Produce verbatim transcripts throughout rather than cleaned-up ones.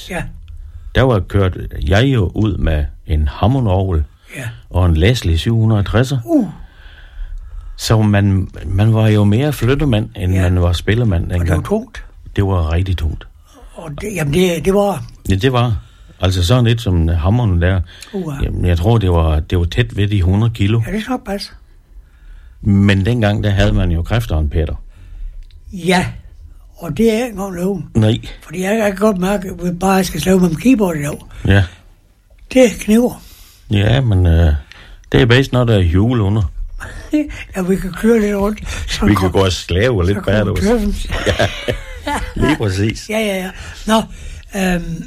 Ja. Der var kørt jeg jo ud med en Hammond-orgel Ja. og en Leslie syv tres. Uh. Så man, man var jo mere flyttemand, end Ja. man var spillermand dengang. Og det var tungt. Det var rigtig tungt. Og det, jamen, det, det var... Ja, det var. Altså sådan lidt som hammeren der. Uh. Jamen, jeg tror, det var, det var tæt ved de hundrede kilo. Ja, det skal nok passe. Men dengang, der havde man jo kræfteren, Peter. Ja. Og det er ikke engang loven. Nej. Fordi jeg, jeg kan godt mærke, at jeg bare skal slå med keyboard i dag. Ja. Det kniver. Ja, men øh, det er bedst, når der er hjul under. Ja, vi kan køre lidt rundt. Så Vi kan gå og slæve lidt bag os. Ja. Lige præcis. Ja, ja, ja. Nå, øhm,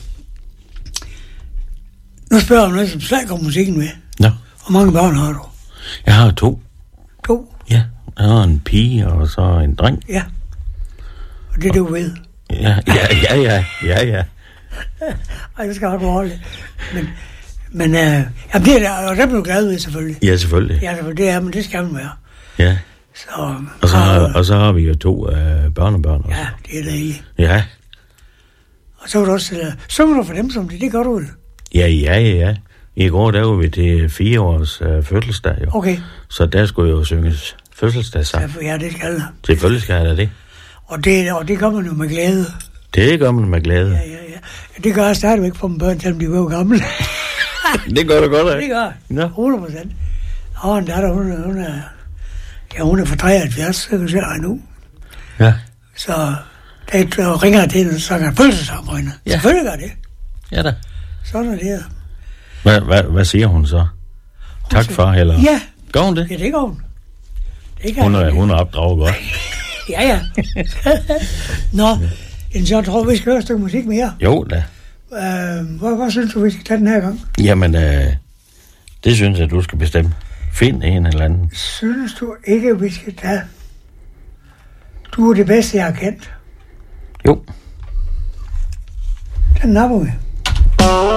nu spørger jeg om noget, som slet ikke om musikken med. Nå, Hvor mange børn har du? jeg har to. To? Ja, jeg har en pige og så en dreng. Ja. Og det er du ved. Ja, ja, ja, ja, ja, ja. Ej, det skal jeg nok holde. Men, men øh, jamen det er der, og der bliver du glad ved, selvfølgelig. Ja, selvfølgelig. Ja, selvfølgelig, det er, men det skal man være. Ja, Så, og så, har, og så har vi jo to øh, børnebørn også. ja, det er der i. Ja, Og så var du også, uh, synger du for dem som det, det gør du vel? ja, ja, ja, ja. I går, der var vi til fire års øh, fødselsdag, jo. Okay. Så der skulle jo synges fødselsdagssang. Ja, ja, det skal jeg. Selvfølgelig skal jeg da det. Og det, og det gør man jo med glæde. Det gør man med glæde. Ja, ja, ja. Det gør jeg stadigvæk for mine børn, selvom de var jo gamle. Det gør du godt, Det ikke? gør jeg. Nå. hundrede procent. Og en datter, hun, er- hun er... Ja, hun er fra treoghalvfjerds, så kan du se dig nu. Ja, Så der ringer jeg til hende, så kan jeg fødselsdag på hende. Ja. Selvfølgelig gør det. ja da. Sådan er det. Hvad, hvad, hvad siger hun så? Tak siger- far, eller? Ja, Gør hun det? ja, det gør hun. Det gør Hun er, hun. hun er opdraget godt. Ja, ja. Nå, ja. Så jeg tror, vi skal høre et stykke musik mere. Jo da. Øh, hvad, hvad synes du, vi skal tage den her gang? Jamen, øh, det synes jeg, du skal bestemme. Find en eller anden. Synes du ikke, vi skal tage... Du er det bedste, jeg har kendt. Jo. Den napper vi.